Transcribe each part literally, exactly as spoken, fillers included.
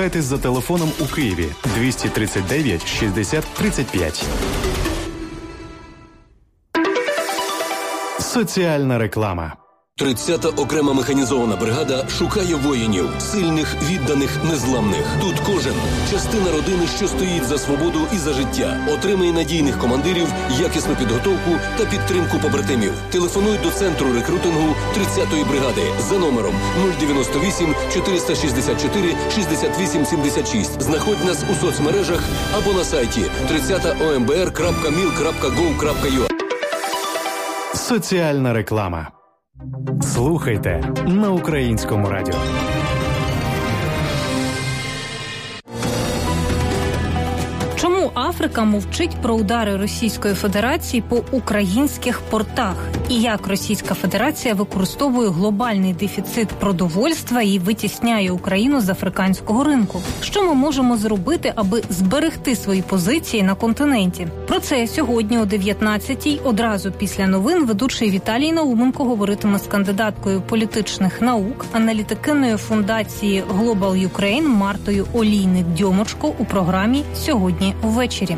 Звертайтесь за телефоном у Києві двісті тридцять дев'ять шістдесят тридцять п'ять. Соціальна реклама. тридцята окрема механізована бригада шукає воїнів, сильних, відданих, незламних. Тут кожен – частина родини, що стоїть за свободу і за життя. Отримає надійних командирів, якісну підготовку та підтримку побратимів. Телефонуй до центру рекрутингу тридцятої бригади за номером нуль дев'яносто вісім чотириста шістдесят чотири шістдесят вісім сімдесят шість. Знаходь нас у соцмережах або на сайті тридцять о ем бе ер крапка міл крапка гов крапка ю а. Соціальна реклама. Слухайте на Українському радіо. Чому Африка мовчить про удари Російської Федерації по українських портах? І як Російська Федерація використовує глобальний дефіцит продовольства і витісняє Україну з африканського ринку? Що ми можемо зробити, аби зберегти свої позиції на континенті? Про це сьогодні о дев'ятнадцятій, одразу після новин, ведучий Віталій Науменко говоритиме з кандидаткою політичних наук, аналітикиною фундації Global Ukraine Мартою Олійник-Дьомочко у програмі «Сьогодні ввечері».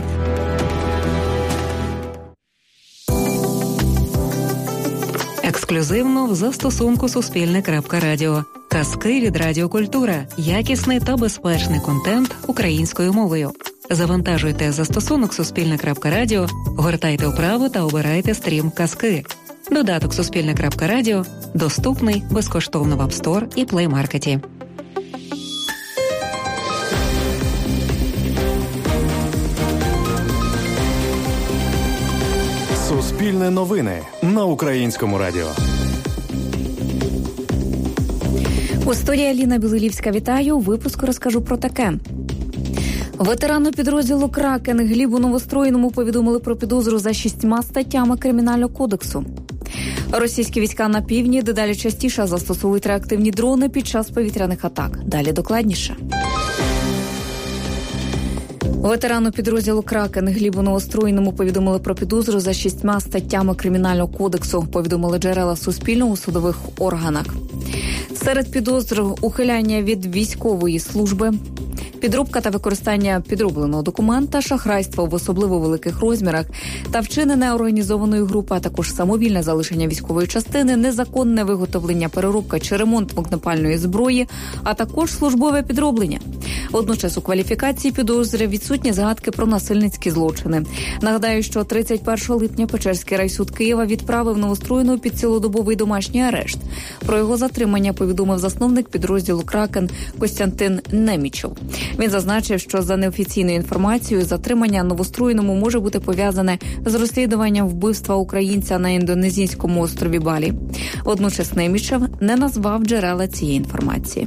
Ексклюзивно в застосунку Суспільне.Радіо. Казки від Радіокультура. Якісний та безпечний контент українською мовою. Завантажуйте застосунок Суспільне.Радіо, гортайте вправо та обирайте стрім «Казки». Додаток Суспільне.Радіо доступний безкоштовно в App Store і Play Market. Суспільне новини на Українському радіо. У студії Аліна Білилівська, вітаю. У випуску розкажу про таке. Ветерану підрозділу «Кракен» Глібу Новостроєному повідомили про підозру за шістьма статтями Кримінального кодексу. Російські війська на півдні дедалі частіше застосовують реактивні дрони під час повітряних атак. Далі докладніше. Ветерану підрозділу «Кракен» Глібу Новостроєному повідомили про підозру за шістьма статтями Кримінального кодексу, повідомили джерела Суспільного у судових органах. Серед підозр – ухиляння від військової служби, підробка та використання підробленого документа, шахрайство в особливо великих розмірах та вчинене організованою групою, а також самовільне залишення військової частини, незаконне виготовлення, переробка чи ремонт вогнепальної зброї, а також службове підроблення. Водночас у кваліфікації підозри відсутні згадки про насильницькі злочини. Нагадаю, що тридцять першого липня Печерський райсуд Києва відправив Новостроєного під цілодобовий домашній арешт. Про його затримання повідомив засновник підрозділу «Кракен» Костянтин Немічов. Він зазначив, що за неофіційною інформацією затримання Новостроєному може бути пов'язане з розслідуванням вбивства українця на індонезійському острові Балі. Водночас Немічов не назвав джерела цієї інформації.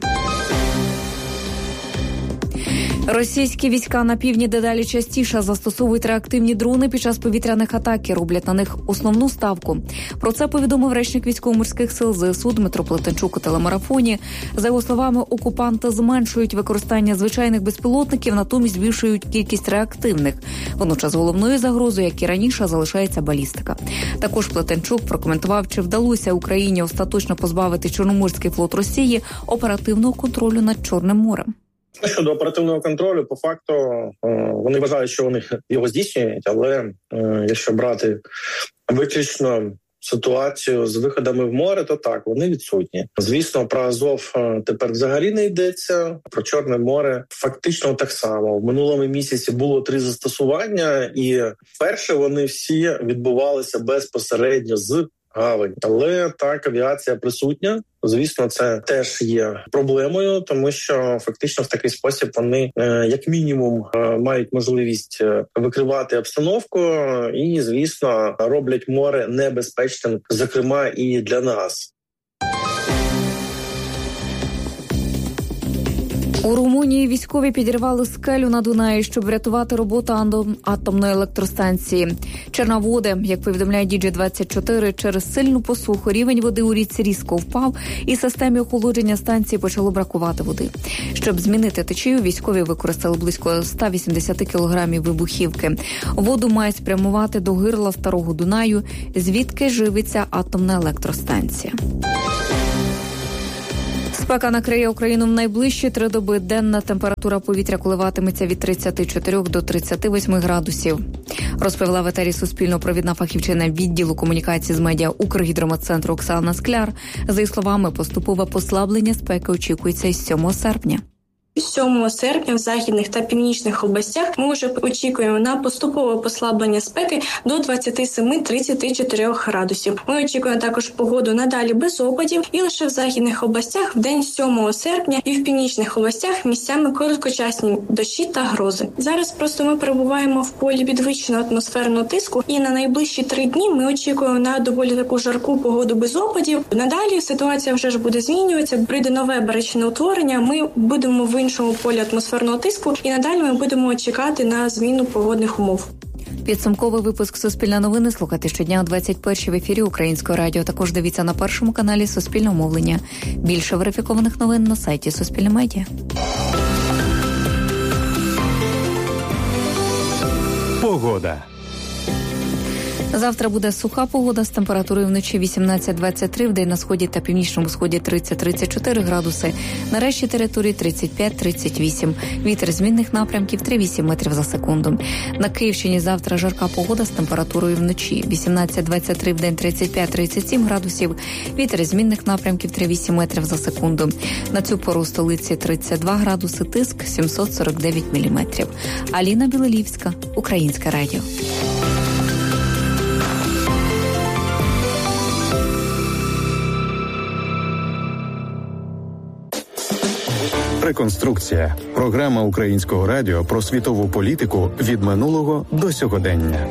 Російські війська на півдні дедалі частіше застосовують реактивні дрони під час повітряних атак і роблять на них основну ставку. Про це повідомив речник військово-морських сил зе ес у Дмитро Плетенчук у телемарафоні. За його словами, окупанти зменшують використання звичайних безпілотників, натомість збільшують кількість реактивних. Водночас головною загрозою, як і раніше, залишається балістика. Також Плетенчук прокоментував, чи вдалося Україні остаточно позбавити Чорноморський флот Росії оперативного контролю над Чорним морем. Щодо оперативного контролю, по факту вони вважають, що вони його здійснюють, але якщо брати виключно ситуацію з виходами в море, то так, вони відсутні. Звісно, про Азов тепер взагалі не йдеться, про Чорне море фактично так само. В минулому місяці було три застосування, і перше вони всі відбувалися безпосередньо з гавань. Але так, авіація присутня. Звісно, це теж є проблемою, тому що фактично в такий спосіб вони, як мінімум, мають можливість викривати обстановку і, звісно, роблять море небезпечним, зокрема і для нас. У Румунії військові підірвали скелю на Дунаї, щоб врятувати роботу атомної електростанції. Черноводи, як повідомляє ді джей двадцять чотири, через сильну посуху рівень води у річці різко впав і системі охолодження станції почало бракувати води. Щоб змінити течію, військові використали близько сто вісімдесят кілограмів вибухівки. Воду мають спрямувати до гирла Старого Дунаю, звідки живиться атомна електростанція. Спека накриє Україну в найближчі три доби. Денна температура повітря коливатиметься від тридцять чотири до тридцять вісім градусів. Розповіла в етері Суспільно-провідна фахівчина відділу комунікації з медіа Укргідрометцентру Оксана Скляр. За її словами, поступове послаблення спеки очікується із сьомого серпня. сьомого серпня в західних та північних областях ми вже очікуємо на поступове послаблення спеки до двадцять сім - тридцять чотири градусів. Ми очікуємо також погоду надалі без опадів, і лише в західних областях в день сьомого серпня і в північних областях місцями короткочасні дощі та грози. Зараз просто ми перебуваємо в полі підвищеного атмосферного тиску, і на найближчі три дні ми очікуємо на доволі таку жарку погоду без опадів. Надалі ситуація вже ж буде змінюватися, прийде нове баричне утворення, ми будемо в іншому полі атмосферного тиску, і надалі ми будемо чекати на зміну погодних умов. Підсумковий випуск «Суспільне новини» слухайте щодня о двадцять першій в ефірі Українського радіо. Також дивіться на першому каналі Суспільного мовлення. Більше верифікованих новин на сайті Суспільне медіа. Погода. Завтра буде суха погода з температурою вночі вісімнадцять - двадцять три, вдень на сході та північному сході тридцять - тридцять чотири градуси, на решті території тридцять п'ять - тридцять вісім. Вітер змінних напрямків три - вісім метрів за секунду. На Київщині завтра жарка погода з температурою вночі вісімнадцять - двадцять три, вдень тридцять п'ять - тридцять сім градусів. Вітер змінних напрямків три - вісім метрів за секунду. На цю пору в столиці тридцять два градуси, тиск сімсот сорок дев'ять міліметрів. Аліна Білолівська, Українське радіо. Реконструкція. Програма Українського радіо про світову політику від минулого до сьогодення.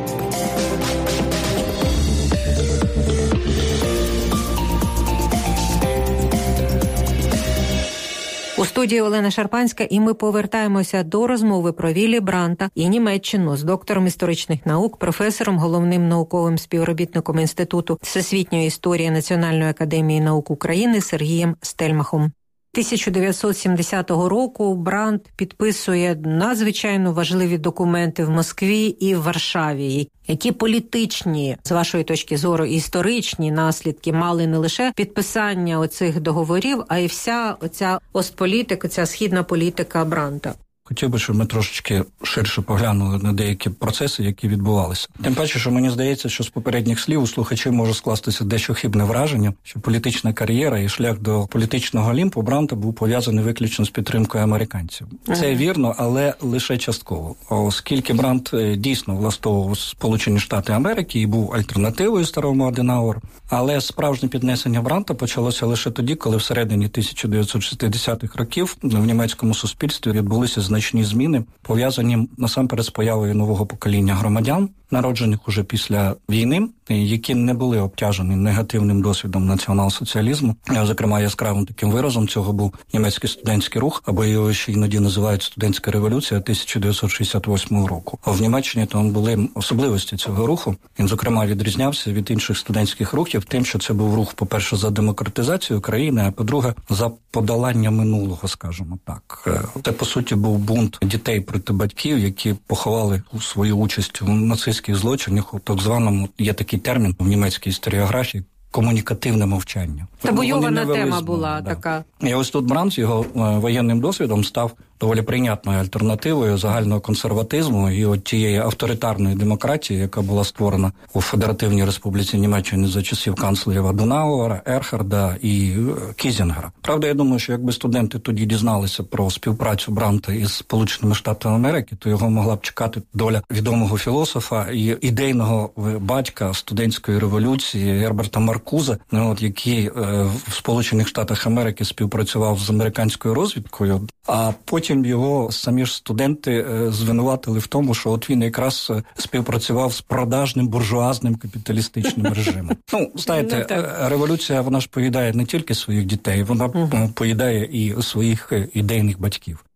У студії Олена Шарпанська, і ми повертаємося до розмови про Віллі Бранта і Німеччину з доктором історичних наук, професором, головним науковим співробітником Інституту всесвітньої історії Національної академії наук України Сергієм Стельмахом. тисяча дев'ятсот сімдесятого року Брант підписує надзвичайно важливі документи в Москві і в Варшаві. Які політичні, з вашої точки зору, історичні наслідки мали не лише підписання оцих договорів, а й вся оця остполітика, ця східна політика Бранта? Хотів би, щоб ми трошечки ширше поглянули на деякі процеси, які відбувалися. Тим паче, що мені здається, що з попередніх слів у слухачів може скластися дещо хибне враження, що політична кар'єра і шлях до політичного олімпу Бранта був пов'язаний виключно з підтримкою американців. Це вірно, але лише частково. Оскільки Брант дійсно влаштовував Сполучені Штати Америки і був альтернативою старому Аденауеру, але справжнє піднесення Бранта почалося лише тоді, коли всередині тисяча дев'ятсот шістдесятих років в німецькому суспільстві відбулися значні зміни, пов'язані насамперед з появою нового покоління громадян, народжених уже після війни, які не були обтяжені негативним досвідом націонал-соціалізму. Зокрема, яскравим таким виразом цього був німецький студентський рух, або його ще іноді називають студентська революція тисяча дев'ятсот шістдесят восьмого року. А в Німеччині там були особливості цього руху. Він, зокрема, відрізнявся від інших студентських рухів тим, що це був рух, по-перше, за демократизацію країни, а по-друге, за подолання минулого, скажімо так. Це, по суті, був бунт дітей проти батьків, які поховали свою участь у нацистських злочинах, у так званому, є такий термін в німецькій історіографії, комунікативне мовчання. Табуйована тема була да. така. І ось тут Брант з його воєнним досвідом став доволі прийнятною альтернативою загального консерватизму і от тієї авторитарної демократії, яка була створена у Федеративній Республіці Німеччини за часів канцлерів Аденауера, Ерхарда і Кізінгера. Правда, я думаю, що якби студенти тоді дізналися про співпрацю Бранта із Сполученими Штатами Америки, то його могла б чекати доля відомого філософа і ідейного батька студентської революції Герберта Маркуза, от, який е, в Сполучених Штатах Америки співпрацював з американською розвідкою, а потім його самі ж студенти звинуватили в тому, що от він якраз співпрацював з продажним буржуазним капіталістичним режимом. Ну, знаєте, ну, революція, вона ж поїдає не тільки своїх дітей, вона uh-huh. поїдає і своїх ідейних батьків.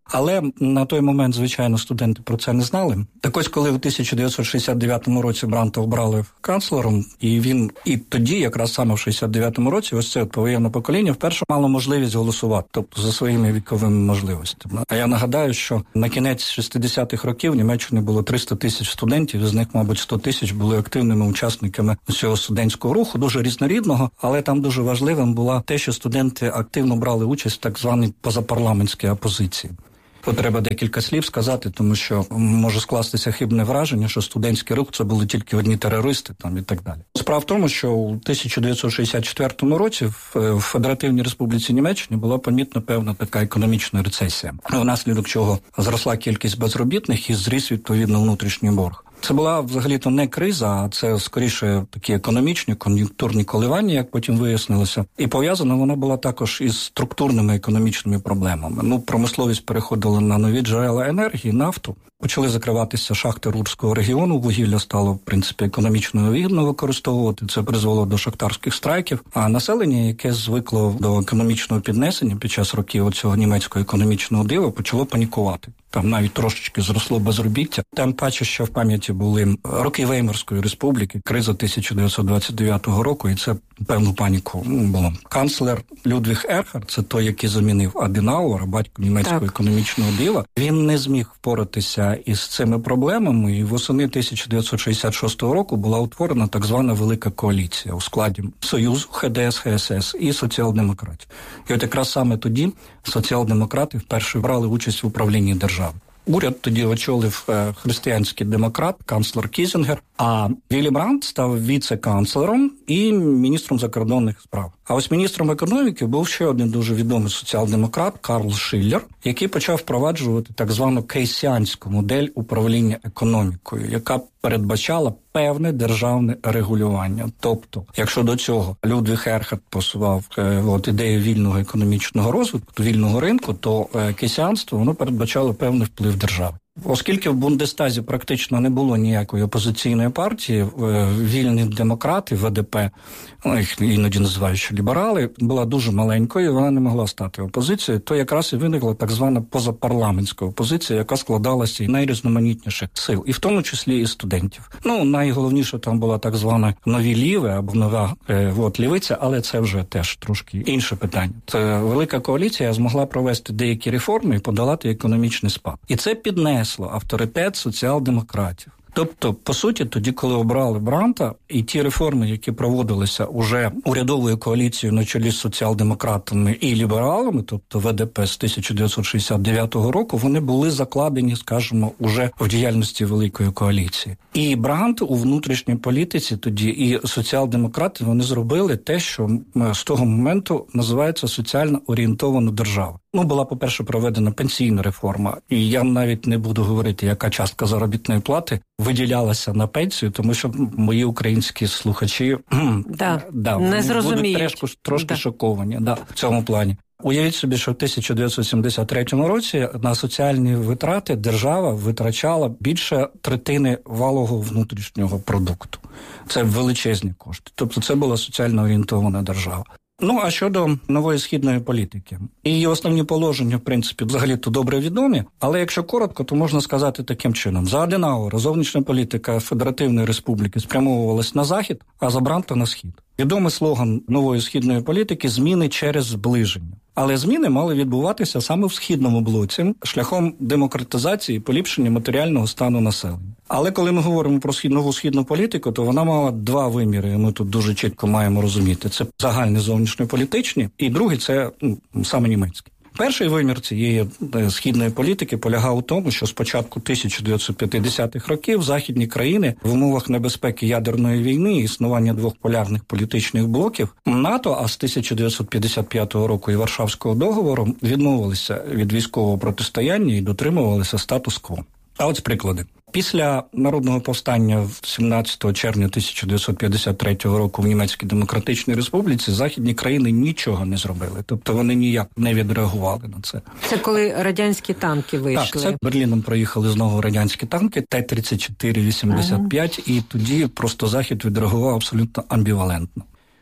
Але на той момент, звичайно, студенти про це не знали. Так ось, коли у тисяча дев'ятсот шістдесят дев'ятому році Бранта обрали канцлером, і він і тоді, якраз саме в шістдесят дев'ятому році, ось це повоєнне покоління вперше мало можливість голосувати, тобто за своїми віковими можливостями. А я нагадаю, що на кінець шістдесятих років в Німеччині було триста тисяч студентів, з них, мабуть, сто тисяч були активними учасниками цього студентського руху, дуже різнорідного, але там дуже важливим було те, що студенти активно брали участь в так званій позапарламентській опозиції. Тут треба декілька слів сказати, тому що може скластися хибне враження, що студентський рух – це були тільки одні терористи там і так далі. Справа в тому, що у тисяча дев'ятсот шістдесят четвертому році в Федеративній Республіці Німеччині була помітна певна така економічна рецесія, внаслідок чого зросла кількість безробітних і зріс відповідно внутрішній борг. Це була взагалі-то не криза, а це скоріше такі економічні, кон'юнктурні коливання, як потім вияснилося. І пов'язана вона була також із структурними економічними проблемами. Ну, промисловість переходила на нові джерела енергії, нафту. Почали закриватися шахти Рурського регіону, вугілля стало, в принципі, економічно вигідно використовувати. Це призвело до шахтарських страйків. А населення, яке звикло до економічного піднесення під час років оцього німецького економічного дива, почало панікувати. Там навіть трошечки зросло безробіття. Тим паче, що в пам'яті були роки Веймарської республіки, криза тисяча дев'ятсот двадцять дев'ятого року, і це певну паніку було. Канцлер Людвіг Ерхард, це той, який замінив Аденауера, батько німецького так. економічного дива, він не зміг впоратися із цими проблемами, і восени тисяча дев'ятсот шістдесят шостого року була утворена так звана Велика коаліція у складі Союзу, ха де ес, ха ес ес і соціал-демократів. І от якраз саме тоді соціал-демократи вперше брали участь в управлінні держави. Уряд тоді очолив християнський демократ, канцлер Кізінгер, а Віллі Брандт став віце-канцлером і міністром закордонних справ. А ось міністром економіки був ще один дуже відомий соціал-демократ Карл Шиллер, який почав впроваджувати так звану кейсіанську модель управління економікою, яка передбачала певне державне регулювання. Тобто, якщо до цього Людвіг Ерхард посував е, от, ідею вільного економічного розвитку, вільного ринку, то е, кейсіанство воно передбачало певний вплив держави. Оскільки в Бундестазі практично не було ніякої опозиційної партії, вільні демократи, ве де пе, їх іноді називають що ліберали, була дуже маленькою, вона не могла стати опозицією, то якраз і виникла так звана позапарламентська опозиція, яка складалася із найрізноманітніших сил, і в тому числі і студентів. Ну, найголовніше там була так звана нові ліве або нова е, от, лівиця, але це вже теж трошки інше питання. Це Велика коаліція змогла провести деякі реформи і подолати економічний спад. І це піднесло авторитет соціал-демократів. Тобто, по суті, тоді, коли обрали Бранта, і ті реформи, які проводилися уже урядовою коаліцією на чолі з соціал-демократами і лібералами, тобто ве де пе з тисяча дев'ятсот шістдесят дев'ятого року, вони були закладені, скажімо, уже в діяльності Великої коаліції. І Брант у внутрішній політиці тоді, і соціал-демократи, вони зробили те, що з того моменту називається соціально орієнтована держава. Ну, була, по-перше, проведена пенсійна реформа, і я навіть не буду говорити, яка частка заробітної плати виділялася на пенсію, тому що мої українські слухачі да, да, не зрозуміють. Будуть трошки, трошки да. шоковані да, в цьому плані. Уявіть собі, що в тисяча дев'ятсот сімдесят третьому році на соціальні витрати держава витрачала більше третини валового внутрішнього продукту. Це величезні кошти. Тобто це була соціально орієнтована держава. Ну, а щодо нової східної політики. Її основні положення, в принципі, взагалі-то добре відомі, але якщо коротко, то можна сказати таким чином. За Аденауера зовнішня політика Федеративної Республіки спрямовувалась на захід, а за Бранта – на схід. Відомий слоган нової східної політики – «Зміни через зближення». Але зміни мали відбуватися саме в східному блоці, шляхом демократизації і поліпшення матеріального стану населення. Але коли ми говоримо про нову східну політику, то вона мала два виміри, і ми тут дуже чітко маємо розуміти. Це загальні зовнішньополітичні, і другий – це ну, саме німецький. Перший вимір цієї східної політики полягав у тому, що з початку тисяча дев'ятсот п'ятдесятих років західні країни в умовах небезпеки ядерної війни і існування двох полярних політичних блоків НАТО, а з тисяча дев'ятсот п'ятдесят п'ятого року і Варшавського договору відмовилися від військового протистояння і дотримувалися статус-кво. А ось приклади. Після народного повстання сімнадцятого червня тисяча дев'ятсот п'ятдесят третього року в Німецькій Демократичній Республіці західні країни нічого не зробили. Тобто вони ніяк не відреагували на це. Це коли радянські танки вийшли? Так, це Берліном проїхали знову радянські танки Т тридцять чотири вісімдесят п'ять, ага. І тоді просто Захід відреагував абсолютно амбівалентно.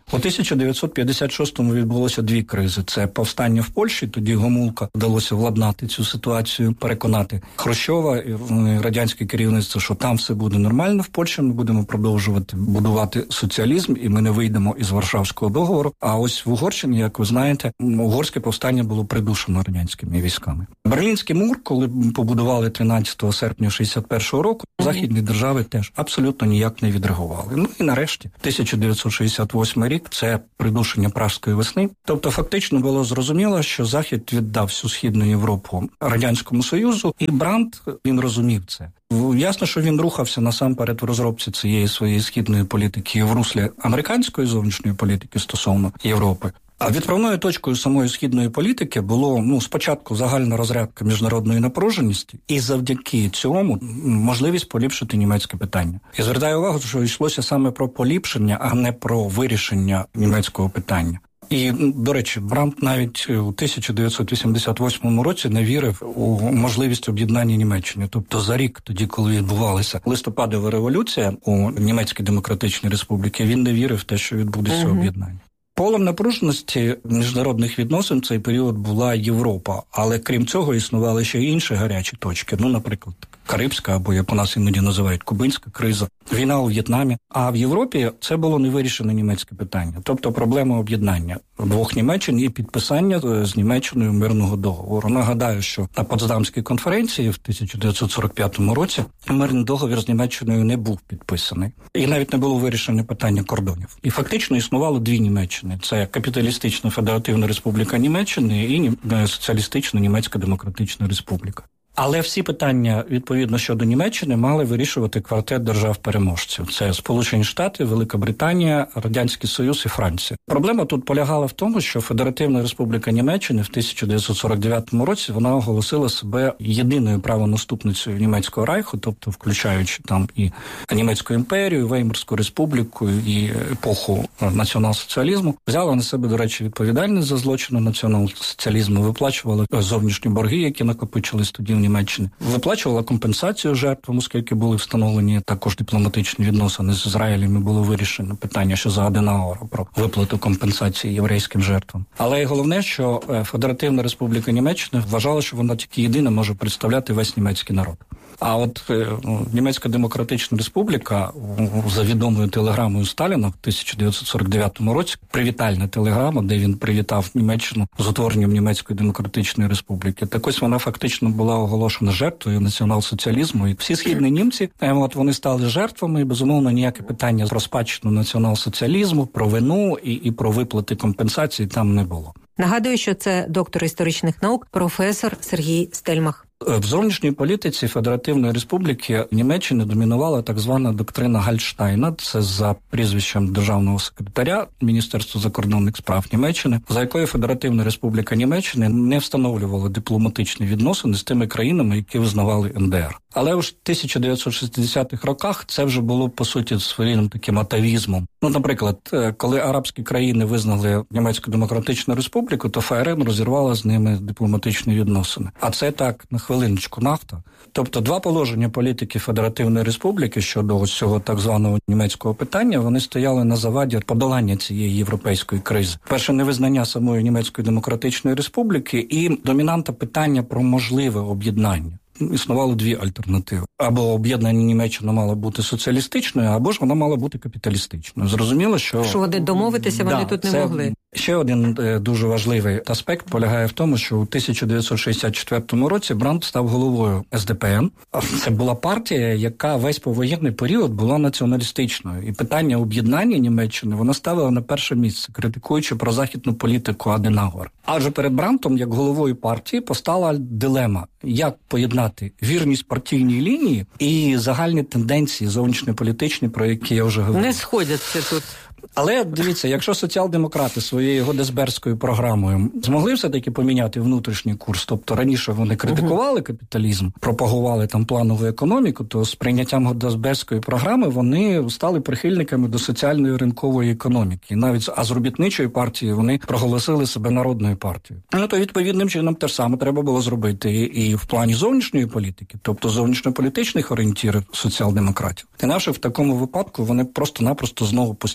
У тисяча дев'ятсот п'ятдесят шостому відбулося дві кризи. Це повстання в Польщі, тоді Гомулка вдалося владнати цю ситуацію, переконати Хрущова і радянське керівництво, що там все буде нормально в Польщі, ми будемо продовжувати будувати соціалізм, і ми не вийдемо із Варшавського договору. А ось в Угорщині, як ви знаєте, угорське повстання було придушено радянськими військами. Берлінський мур, коли побудували тринадцятого серпня шістдесят першого року, західні держави теж абсолютно ніяк не відреагували. Ну і нарешті, тисяча дев'ятсот шістдесят восьмий рік, це придушення Пражської весни. Тобто фактично було зрозуміло, що Захід віддав всю Східну Європу Радянському Союзу, і Брандт, він розумів це. Ясно, що він рухався насамперед в розробці цієї своєї східної політики в руслі американської зовнішньої політики стосовно Європи. А відправною точкою самої східної політики було, ну, спочатку загальна розрядка міжнародної напруженості, і завдяки цьому можливість поліпшити німецьке питання. Я звертаю увагу, що йшлося саме про поліпшення, а не про вирішення німецького питання. І, до речі, Брандт навіть у тисяча дев'ятсот вісімдесят восьмому році не вірив у можливість об'єднання Німеччини. Тобто за рік, тоді, коли відбувалася листопадова революція у Німецькій Демократичній Республіці, він не вірив в те, що відбудеться uh-huh. об'єднання. Полем напруженості міжнародних відносин в цей період була Європа, але крім цього існували ще інші гарячі точки, ну, наприклад, Карибська, або, як у нас іноді називають, Кубинська криза, війна у В'єтнамі. А в Європі це було невирішене німецьке питання, тобто проблема об'єднання двох Німеччин і підписання з Німеччиною мирного договору. Нагадаю, що на Потсдамській конференції в тисяча дев'ятсот сорок п'ятому році мирний договір з Німеччиною не був підписаний. І навіть не було вирішено питання кордонів. І фактично існувало дві Німеччини. Це капіталістична Федеративна Республіка Німеччини і соціалістична Німецька Демократична Республіка. Але всі питання, відповідно, щодо Німеччини, мали вирішувати квартет держав-переможців. Це Сполучені Штати, Велика Британія, Радянський Союз і Франція. Проблема тут полягала в тому, що Федеративна Республіка Німеччини в тисяча дев'ятсот сорок дев'ятому році вона оголосила себе єдиною правонаступницею Німецького Райху, тобто включаючи там і Німецьку імперію, Веймарську республіку і епоху націонал-соціалізму. Взяла на себе, до речі, відповідальність за злочини націонал-соціалізму, виплачувала зовнішні борги, які накопичились тоді в Німеччини, виплачувала компенсацію жертвам, оскільки були встановлені також дипломатичні відносини з Ізраїлем, і було вирішено питання ще за Аденауера про виплату компенсації єврейським жертвам. Але й головне, що Федеративна Республіка Німеччини вважала, що вона тільки єдина може представляти весь німецький народ. А от ну, Німецька Демократична Республіка за відомою телеграмою Сталіна в тисяча дев'ятсот сорок дев'ятому році, привітальна телеграма, де він привітав Німеччину з утворенням Німецької Демократичної Республіки. Так ось вона фактично була оголошена жертвою націонал-соціалізму. І всі східні німці, от вони стали жертвами, і, безумовно, ніяке питання про спадщину націонал-соціалізму, про вину і, і про виплати компенсації там не було. Нагадую, що це доктор історичних наук, професор Сергій Стельмах. В зовнішній політиці Федеративної Республіки Німеччини домінувала так звана доктрина Гальштайна, це за прізвищем державного секретаря Міністерства закордонних справ Німеччини, за якою Федеративна Республіка Німеччини не встановлювала дипломатичні відносини з тими країнами, які визнавали ен де ер. Але в тисяча дев'ятсот шістдесятих роках це вже було, по суті, своїм таким атавізмом. Ну, наприклад, коли арабські країни визнали Німецьку Демократичну Республіку, то еф ер ен розірвала з ними дипломатичні відносини. А це так, на хвилиночку, нафта. Тобто два положення політики Федеративної Республіки щодо ось цього так званого німецького питання, вони стояли на заваді подолання цієї європейської кризи. Перше, невизнання самої Німецької Демократичної Республіки і домінанта питання про можливе об'єднання. Існували дві альтернативи. Або об'єднання Німеччина мало бути соціалістичною, або ж вона мала бути капіталістичною. Зрозуміло, що... Що вони домовитися вони да, тут не могли. Ще один е, дуже важливий аспект полягає в тому, що у тисяча дев'ятсот шістдесят четвертому році Брандт став головою ес де пе ен. Це була партія, яка весь повоєнний період була націоналістичною. І питання об'єднання Німеччини вона ставила на перше місце, критикуючи прозахідну політику Аденауера. Адже перед Брандтом, як головою партії, постала дилема, як поєднати вірність партійній лінії і загальні тенденції зовнішньополітичні, про які я вже говорив. Не сходяться тут. Але, дивіться, якщо соціал-демократи своєю годесберською програмою змогли все-таки поміняти внутрішній курс, тобто раніше вони критикували капіталізм, пропагували там планову економіку, то з прийняттям годесберської програми вони стали прихильниками до соціальної ринкової економіки. І навіть а з робітничої партії вони проголосили себе народною партією. Ну, то відповідним чином те ж саме треба було зробити і в плані зовнішньої політики, тобто зовнішньополітичних орієнтирів соціал-демократів. Інакше в такому випадку вони просто-напросто знову постійно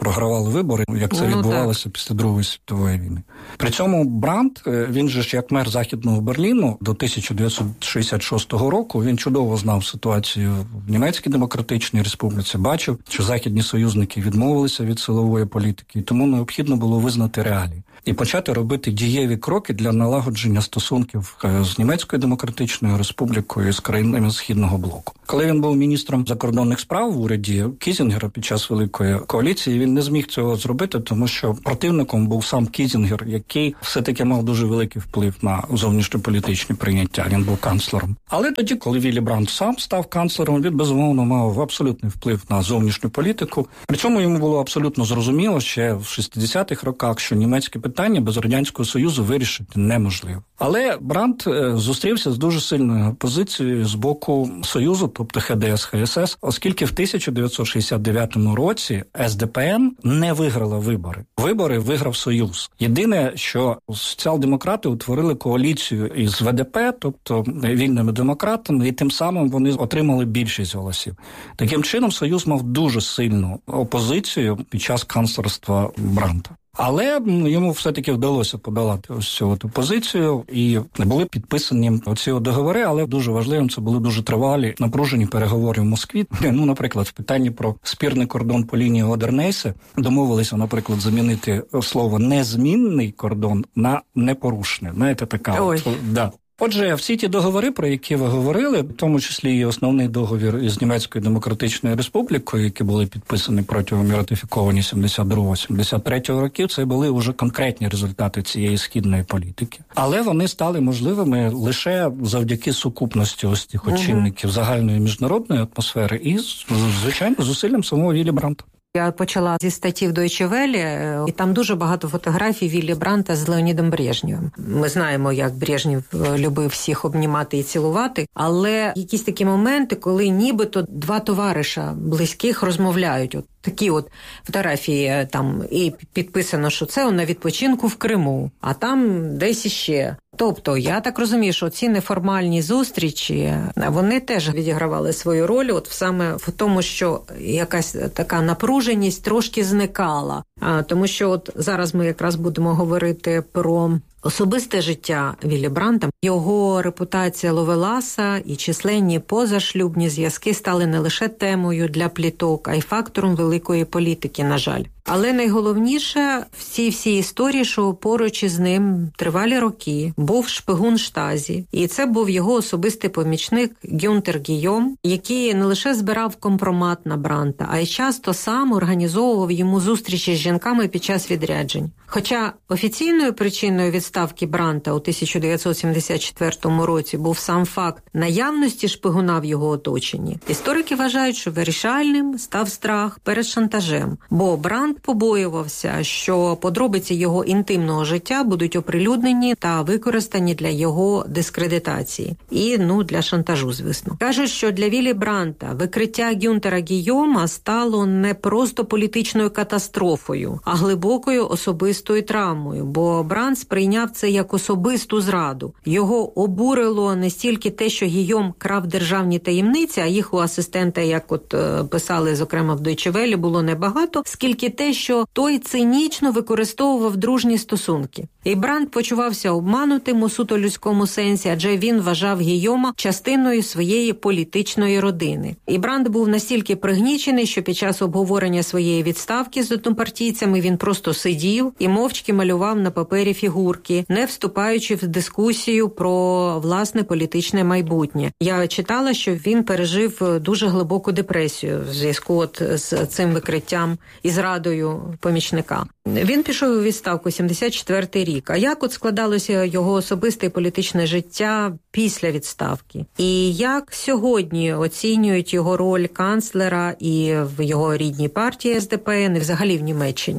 програвали вибори, як це ну, відбувалося так. після Другої світової війни. При цьому Брандт, він же ж як мер Західного Берліну до тисяча дев'ятсот шістдесят шостого року, він чудово знав ситуацію в Німецькій Демократичній Республіці, бачив, що західні союзники відмовилися від силової політики, і тому необхідно було визнати реалії і почати робити дієві кроки для налагодження стосунків з Німецькою Демократичною Республікою і з країнами Східного блоку. Коли він був міністром закордонних справ в уряді Кізінгера під час Великої коаліції, він не зміг цього зробити, тому що противником був сам Кізінгер, який все-таки мав дуже великий вплив на зовнішньополітичні прийняття. Він був канцлером. Але тоді, коли Віллі Брандт сам став канцлером, він, безумовно, мав абсолютний вплив на зовнішню політику. При цьому йому було абсолютно зрозуміло ще в шістдесятих роках, що німецьке питання без Радянського Союзу вирішити неможливо. Але Брандт зустрівся з дуже сильною позицією з боку Союзу, тобто Ха Де Ес Ха Ес Ес, оскільки в тисяча дев'ятсот шістдесят дев'ятому році Ес Де Пе Ем не виграла вибори. Вибори виграв Союз. Єдине, що соціал-демократи утворили коаліцію із Ве Де Пе, тобто вільними демократами, і тим самим вони отримали більшість голосів. Таким чином, Союз мав дуже сильну опозицію під час канцлерства Брандта. Але йому все-таки вдалося подолати ось цю от позицію, і були підписані оці договори, але дуже важливим це були дуже тривалі, напружені переговори в Москві. Ну, наприклад, в питанні про спірний кордон по лінії Одер-Нейсе домовилися, наприклад, замінити слово «незмінний кордон» на «непорушний». Знаєте, така Ой. от, да. Отже, всі ті договори, про які ви говорили, в тому числі і основний договір із Німецькою Демократичною Республікою, які були підписані протягом і ратифіковані сімдесят другого - сімдесят третього років, це були вже конкретні результати цієї східної політики. Але вони стали можливими лише завдяки сукупності ось тих очільників загальної міжнародної атмосфери і, звичайно, зусиллям самого Віллі Брандта. Я почала зі статті в Deutsche Welle, і там дуже багато фотографій Віллі Брандта з Леонідом Брежнєвим. Ми знаємо, як Брежнєв любив всіх обнімати і цілувати, але якісь такі моменти, коли нібито два товариша близьких розмовляють. От такі от фотографії там і підписано, що це на відпочинку в Криму, а там десь іще. Тобто, я так розумію, що ці неформальні зустрічі, вони теж відігравали свою роль от саме в тому, що якась така напруженість трошки зникала. А, тому що от зараз ми якраз будемо говорити про особисте життя Віллі Брандта. Його репутація ловеласа і численні позашлюбні зв'язки стали не лише темою для пліток, а й фактором великої політики, на жаль. Але найголовніше в цій всій історії, що поруч із ним тривалі роки був шпигун Штазі. І це був його особистий помічник Гюнтер Гійом, який не лише збирав компромат на Брандта, а й часто сам організовував йому зустрічі з жінками під час відряджень. Хоча офіційною причиною відставки Брандта у тисяча дев'ятсот сімдесят четвертому році був сам факт наявності шпигуна в його оточенні, історики вважають, що вирішальним став страх перед шантажем, бо Брандт побоювався, що подробиці його інтимного життя будуть оприлюднені та використані для його дискредитації. І, ну, для шантажу, звісно. Кажуть, що для Віллі Брандта викриття Гюнтера Гійома стало не просто політичною катастрофою, а глибокою особистою травмою, бо Брандт сприйняв це як особисту зраду. Його обурило не стільки те, що Гійом крав державні таємниці, а їх у асистента, як от е, писали, зокрема, в Deutsche Welle, було небагато, скільки те, що той цинічно використовував дружні стосунки. І Брандт почувався обманутим у суто людському сенсі, адже він вважав Гійома частиною своєї політичної родини. І Брандт був настільки пригнічений, що під час обговорення своєї відставки з однопартійцями він просто сидів і мовчки малював на папері фігурки, не вступаючи в дискусію про власне політичне майбутнє. Я читала, що він пережив дуже глибоку депресію в зв'язку от з цим викриттям і зрадою помічника. Він пішов у відставку сімдесят четвертий рік. А як от складалося його особисте і політичне життя після відставки? І як сьогодні оцінюють його роль канцлера і в його рідній партії Ес Де Пе Ен, і взагалі в Німеччині?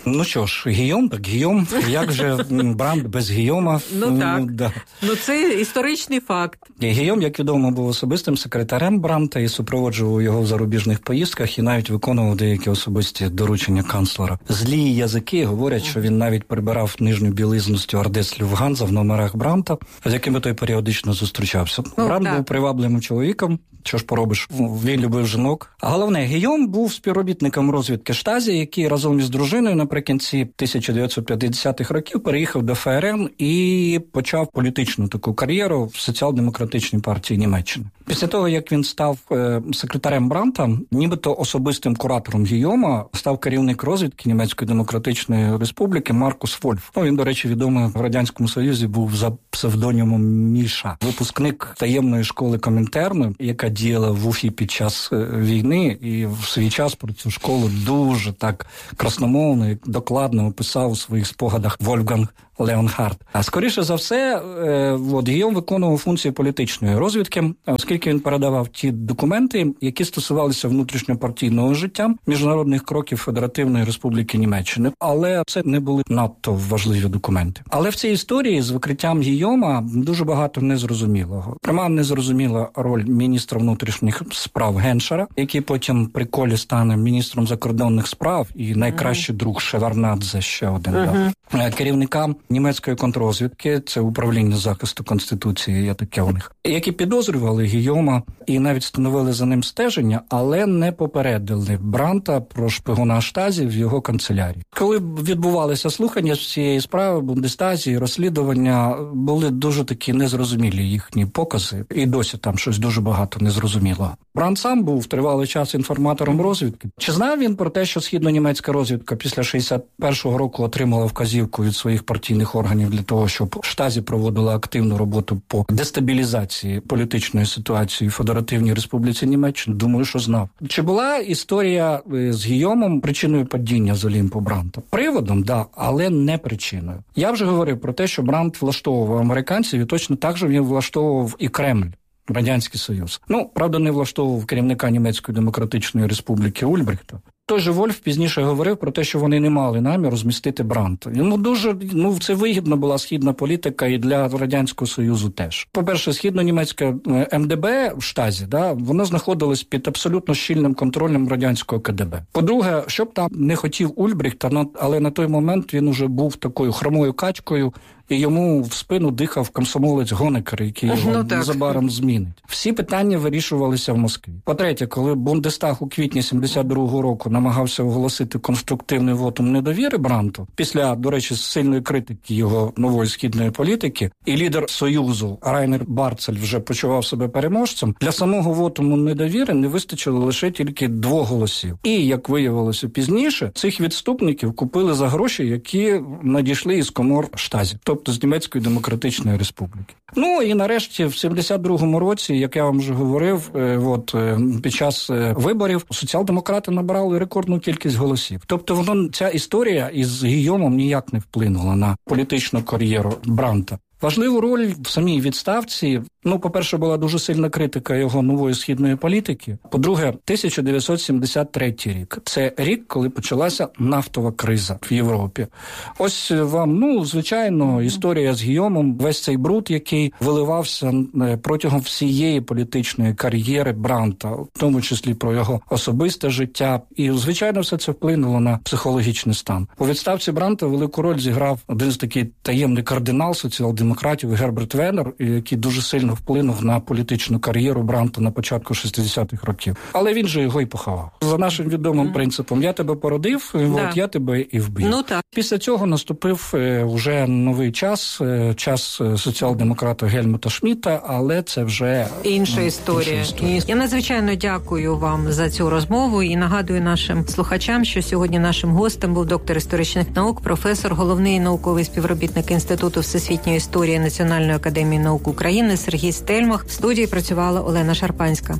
Ну що ж, Гійом, так Гійом. Як же Брант без Гійома? Ну так. Ну, да. Ну це історичний факт. І Гійом, як відомо, був особистим секретарем Бранта і супроводжував його в зарубіжних поїздках і навіть виконував деякі особисті доручення канцлера. Злі язики говорять, що він навіть прибирав нижню білизну стюардес Люфтганза в номерах Бранта, з якими той періодично зустрічався. Ну, Брант так. був привабливим чоловіком, що ж поробиш, він любив жінок. А головне, Гійом був співробітником розвідки Штазі, який разом із дружиною наприкінці тисяча дев'ятсот п'ятдесятих років переїхав до ФРН і почав політичну таку кар'єру в соціал-демократичній партії Німеччини. Після того, як він став е, секретарем Бранта, нібито особистим куратором Гійома став керівник розвідки Німецької Демократичної Республіки Маркус Вольф. Ну, він, до речі, відомий в Радянському Союзі був за псевдонімом Міша. Випускник таємної школи Комінтерну, яка діяла в Уфі під час війни, і в свій час про цю школу дуже так красномовно і докладно описав у своїх спогадах Вольфганг Леонхард. А скоріше за все, от, Гійом виконував функції політичної розвідки, оскільки він передавав ті документи, які стосувалися внутрішньопартійного життя, міжнародних кроків Федеративної Республіки Німеччини. Але це не були надто важливі документи. Але в цій історії з викриттям Гійома дуже багато незрозумілого. Пряма незрозуміла роль міністра внутрішніх справ Геншера, який потім при колі стане міністром закордонних справ і найкращий uh-huh. друг Шеварднадзе, ще один. Uh-huh. Да. Керівника німецької контррозвідки, це управління захисту Конституції, є таке у них, які підозрювали Гійома і навіть встановили за ним стеження, але не попередили Бранта про шпигуна Штазі в його канцелярії. Коли відбувалися слухання з цієї справи, Бундестазі, розслідування, були дуже такі незрозумілі їхні покази, і досі там щось дуже багато незрозумілого. Брант сам був тривалий час інформатором розвідки. Чи знав він про те, що східно-німецька розвідка після шістдесят першого року отримала вказівку від своїх партійних органів для того, щоб Штазі проводила активну роботу по дестабілізації політичної ситуації в Федеративній Республіці Німеччини? Думаю, що знав. Чи була історія з Гійомом причиною падіння з Олімпу Бранта? Приводом, да, але не причиною. Я вже говорив про те, що Брант влаштовував американців, і точно так же він влаштовував і Кремль, Радянський Союз. Ну, правда, не влаштовував керівника Німецької Демократичної Республіки Ульбрихта. Той же Вольф пізніше говорив про те, що вони не мали наміру змістити Бранта. Йому дуже, ну, це вигідна була східна політика і для Радянського Союзу теж. По-перше, східно-німецьке ем де бе в Штазі, да, воно знаходилось під абсолютно щільним контролем радянського ка де бе. По-друге, щоб там не хотів Ульбрихта, але на той момент він уже був такою хромою качкою, і йому в спину дихав комсомолець Гонекер, який його ну, незабаром змінить. Всі питання вирішувалися в Москві. По-третє, коли Бундестаг у квітні сімдесят другого року намагався оголосити конструктивний вотум недовіри Бранту, після, до речі, сильної критики його нової східної політики, і лідер Союзу Райнер Барцель вже почував себе переможцем, для самого вотуму недовіри не вистачило лише тільки двох голосів. І, як виявилося пізніше, цих відступників купили за гроші, які надійшли із комор Штазі, тобто з Німецької Демократичної Республіки. Ну і нарешті в сімдесят другому році, як я вам вже говорив, от під час виборів соціал-демократи набрали рекордну кількість голосів. Тобто воно, ця історія із Гійомом ніяк не вплинула на політичну кар'єру Бранта. Важливу роль в самій відставці, ну, по-перше, була дуже сильна критика його нової східної політики. По-друге, тисяча дев'ятсот сімдесят третій рік. Це рік, коли почалася нафтова криза в Європі. Ось вам, ну, звичайно, історія з Гійомом, весь цей бруд, який виливався протягом всієї політичної кар'єри Бранта, в тому числі про його особисте життя. І, звичайно, все це вплинуло на психологічний стан. У відставці Бранта велику роль зіграв один з такий таємний кардинал соціал-демократів Герберт Венер, який дуже сильно вплинув на політичну кар'єру Бранта на початку шістдесятих років. Але він же його і поховав. За нашим відомим mm. принципом, я тебе породив, да. от я тебе і вбив. Ну, так. Після цього наступив е, вже новий час, е, час соціал-демократа Гельмута Шмідта, але це вже інша ну, історія. інша історія. Я надзвичайно дякую вам за цю розмову і нагадую нашим слухачам, що сьогодні нашим гостем був доктор історичних наук, професор, головний науковий співробітник Інституту всесвітньої історії Національної академії наук України Сергій Стельмах. В студії працювала Олена Шарпанська.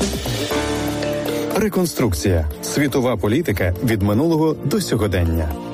Реконструкція. Світова політика від минулого до сьогодення.